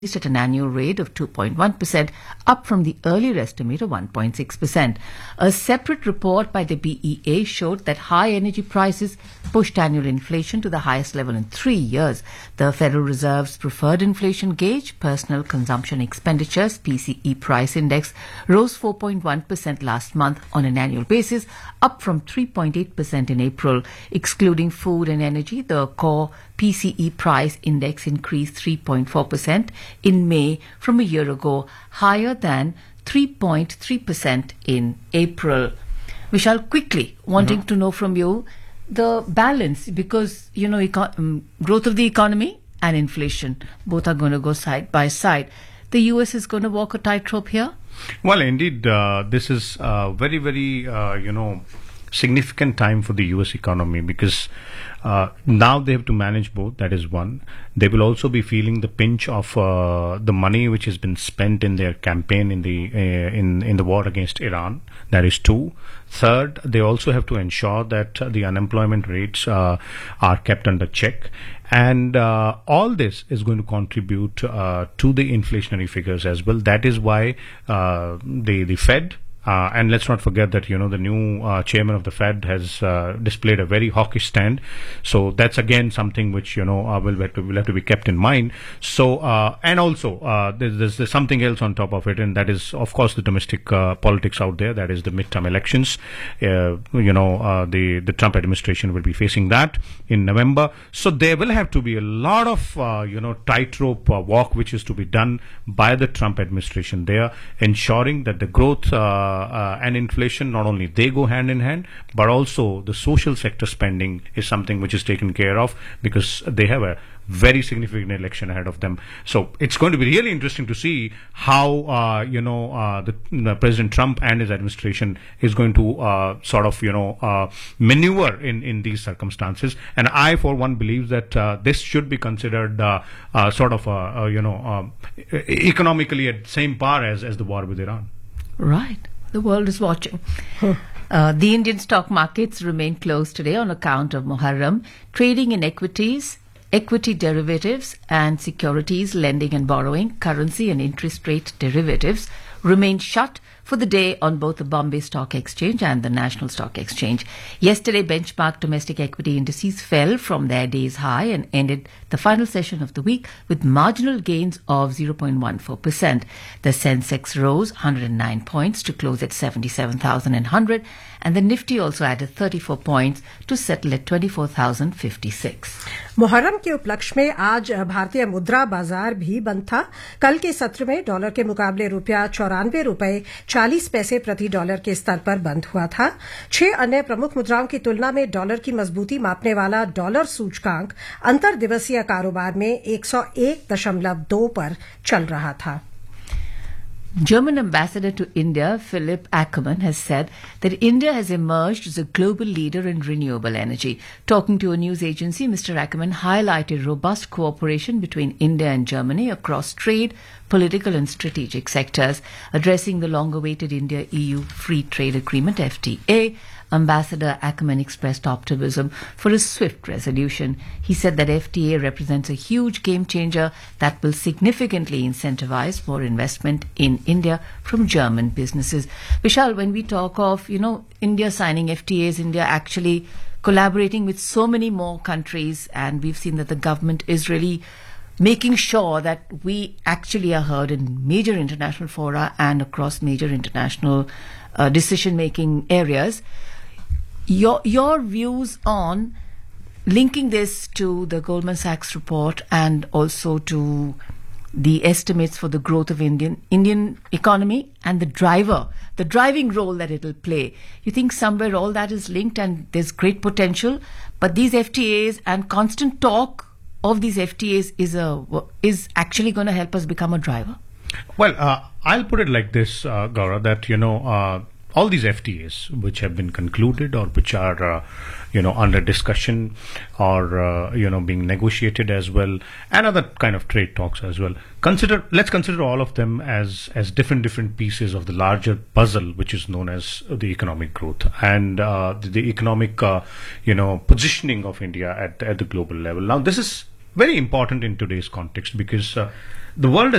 at an annual rate of 2.1%, up from the earlier estimate of 1.6%. A separate report by the BEA showed that high energy prices pushed annual inflation to the highest level in 3 years. The Federal Reserve's preferred inflation gauge, Personal Consumption Expenditures, PCE price index, rose 4.1% last month on an annual basis, up from 3.8% in April. Excluding food and energy, the core PCE price index increased 3.4% in May from a year ago, higher than 3.3% in April. Vishal, quickly, wanting to know from you the balance, because, growth of the economy and inflation, both are going to go side by side. The US is going to walk a tightrope here? Well, indeed, this is very, very, significant time for the US economy, because now they have to manage both. That is one. They will also be feeling the pinch of the money which has been spent in their campaign in the war against Iran. That is two. Third, they also have to ensure that the unemployment rates are kept under check. And all this is going to contribute to the inflationary figures as well. That is why the Fed, and let's not forget that, the new chairman of the Fed has displayed a very hawkish stand. So that's again something which, will have to be kept in mind. So, and also, there's something else on top of it, and that is, of course, the domestic politics out there. That is the midterm elections. The Trump administration will be facing that in November. So there will have to be a lot of, tightrope walk which is to be done by the Trump administration there, ensuring that the growth and inflation, not only they go hand in hand, but also the social sector spending is something which is taken care of, because they have a very significant election ahead of them. So it's going to be really interesting to see how the President Trump and his administration is going to maneuver in these circumstances. And I, for one, believe that this should be considered economically at the same par as the war with Iran. Right. The world is watching. The Indian stock markets remain closed today on account of Muharram. Trading in equities, equity derivatives and securities, lending and borrowing, currency and interest rate derivatives remain shut for the day on both the Bombay Stock Exchange and the National Stock Exchange. Yesterday, benchmark domestic equity indices fell from their day's high and ended the final session of the week with marginal gains of 0.14%. The Sensex rose 109 points to close at 77,100, and the Nifty also added 34 points to settle at 24,056. Muharram के उपलक्ष्य में आज भारतीय मुद्रा बाजार भी बंद था। कल के सत्र में डॉलर के मुकाबले रुपया 94 रुपए 40 पैसे प्रति डॉलर के स्तर पर बंद हुआ था। 6 अन्य प्रमुख मुद्राओं की तुलना में डॉलर की मजबूती मापने वाला डॉलर सूचकांक अंतर दिवसीय कारोबार में 101.2 पर चल रहा था। German ambassador to India, Philipp Ackermann, has said that India has emerged as a global leader in renewable energy. Talking to a news agency, Mr. Ackermann highlighted robust cooperation between India and Germany across trade, political and strategic sectors. Addressing the long-awaited India-EU Free Trade Agreement, FTA, Ambassador Ackermann expressed optimism for a swift resolution. He said that FTA represents a huge game changer that will significantly incentivize more investment in India from German businesses. Vishal, when we talk of, India signing FTAs, India actually collaborating with so many more countries, and we've seen that the government is really making sure that we actually are heard in major international fora and across major international decision-making areas. Your views on linking this to the Goldman Sachs report and also to the estimates for the growth of Indian economy and the driving role that it will play. You think somewhere all that is linked and there's great potential, but these FTAs and constant talk of these FTAs is actually going to help us become a driver? Well, I'll put it like this, Gaura, that, all these FTAs which have been concluded or which are, under discussion or, being negotiated as well, and other kind of trade talks as well. Let's consider all of them as different pieces of the larger puzzle, which is known as the economic growth and the economic, positioning of India at the global level. Now, this is very important in today's context because the world